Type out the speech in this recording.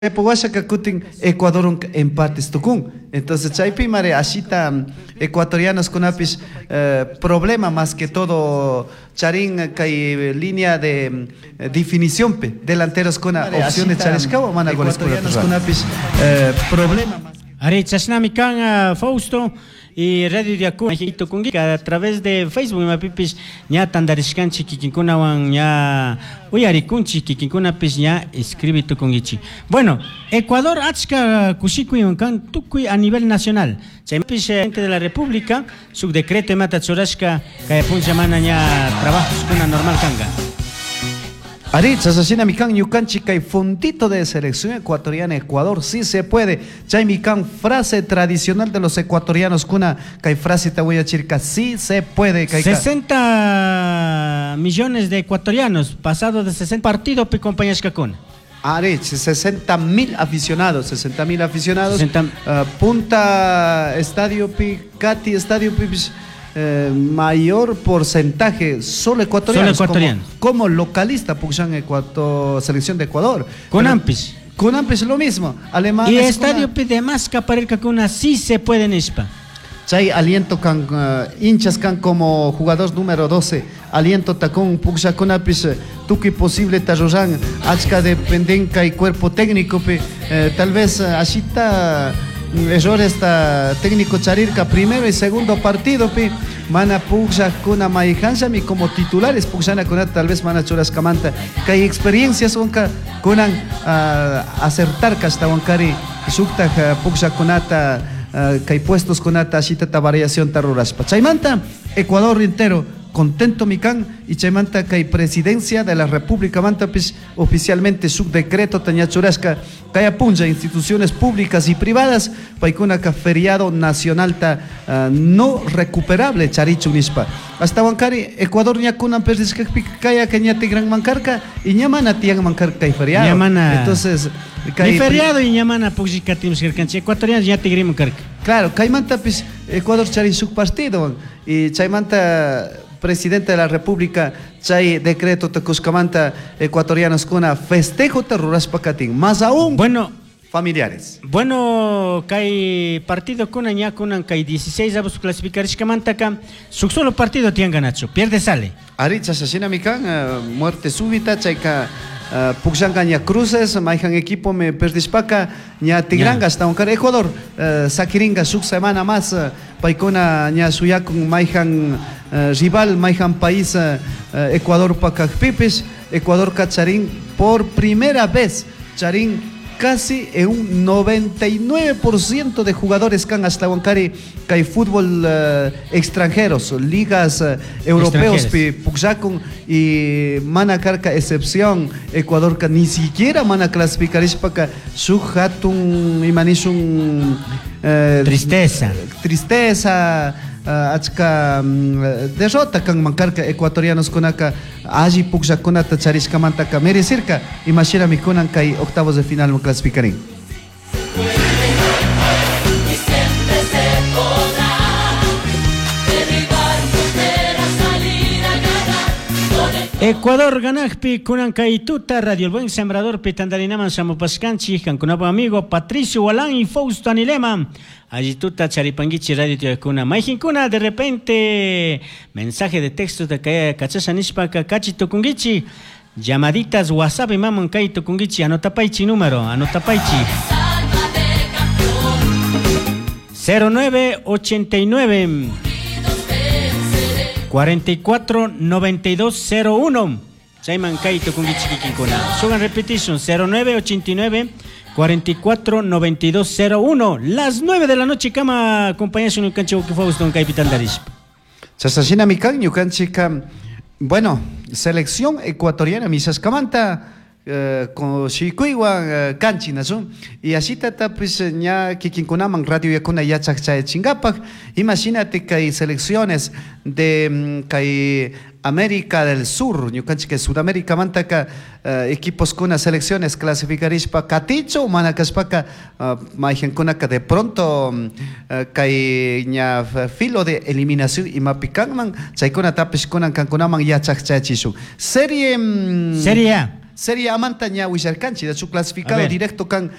Ecuador kutin Ecuador empates tukun. Entonces chaypi mare ashita ecuatorianos kunapis problema más que todo charin kay línea de definición pe delanteros kuna opciones chariscawa mana goles ecuatorianos kunapis problema más. Are chasnami kan Fausto y Radio Diacuna hito kunga a través de Facebook mapipis nya tandariskanchi kikinkunawan nya uyarikunchi kikinkunapis nya escribito kungichi. Bueno, Ecuador achka kushikuy kan tukui a nivel nacional. Chaymapis gente de la República su decreto mata churashka kay puncha mana nya trabajos kuna normal kanga. Aritz, asesina Mikan Yukanchi kay fundito de selección ecuatoriana Ecuador, sí se puede. Chay Mikan, frase tradicional de los ecuatorianos, kuna kay frase te voy a decir que sí se puede. 60 millones de ecuatorianos, pasado de 60 partidos, pe compañías kakuna. Aritz, 60.000 aficionados, 60.000 aficionados. Punta estadio pi, Cati estadio pi. Mayor porcentaje solo ecuatorianos, como localista Puxan selección de Ecuador con Ampis lo mismo Alemania y estadio pide más que para el Cacuna sí se puede en Ispa. Chay aliento can hinchas can como jugador número 12 aliento tacón Puxa con Ampis tuki posible tarrojan achka dependenca y cuerpo técnico tal vez así está error está técnico charirka primero y segundo partido mana puxa kuna maihansami como titulares puxana kuna tal vez mana churas kamanta kay experiencias kunan acertar hasta wankari sukta puxa kunata kay puestos kunata ashita variación taruraspa chaymanta Ecuador entero contento mikan y chaymanta kay presidencia de la República manta oficialmente su decreto taña churasca kay apunja instituciones públicas y privadas paikuna ka feriado nacional no recuperable charichu nispa hasta bancari Ecuador nya kunan persis kaya kanya tigran mancarca y ñamana tiang mancar kay feriado entonces kay feriado y ñamana puxikatim cercanchi ecuatorianos ya tigrim mancarca claro kay manta Ecuador chari su partido y chaymanta presidente de la República, chay decreto tacuscamanta ecuatorianos kuna festejo terroras pacatín, más aún bueno familiares. Bueno, kay partido kuna ña kunan kay 16 avos clasificar iscamanta ka su solo partido tian ganacho, pierde sale. Aricha asesina mikan muerte súbita chayka Puxanga ña cruces, maijan equipo me perdispaca ña tigranga hasta un Ecuador, sakiringa sub semana más paikona ña suyakun maijan rival maijan país Ecuador pacacpipis, Ecuador cacharín por primera vez charín casi en un 99% de jugadores can hasta Huancari hay fútbol extranjeros, ligas europeos puxacun y mana carca excepción Ecuador que ni siquiera mana clasificar para su hatun imanishun tristeza achka derrota kan mancarca ecuatorianos kunaka allí puxa kunata charisca mantaka merecirca imagina mi kunan kai octavos de final no clasificarín. Ecuador ganajpi kunan kaituta Radio El Buen Sembrador pitandarinaman samupascanchi kankunapa amigo Patricio Walán y Fausto Anilema allí tuta charipangichi radio kuna maijinkuna de repente mensaje de texto de kaya kachasanispa kachi tukungichi llamaditas WhatsApp maman kai tukungichi anotapaichi número anotapaichi 0989 449201 Chayman Kaito con Gichikinkuna. Sugan repetition 0989 449201 las 9 de la noche cama compañías un cancho que fue un capitán Darisp. Chasasina Mikan Yukanchika. Bueno, selección ecuatoriana misas camanta con Shikuiwa canchina y así tata pues ya kikinkunaman radio yakuna ya chakcha chingapak imagínate que hay selecciones de que América del Sur, que Sudamérica mantaka equipos con selecciones clasificarispa katicho manakaspaka maigen kunaka de pronto kai nya filo de eliminación y mapikanman chaykuna tapis kunan kankunaman ya chakcha chisu serie Serie Amanta ña Wisharkanchi, de su A clasificado ver. directo can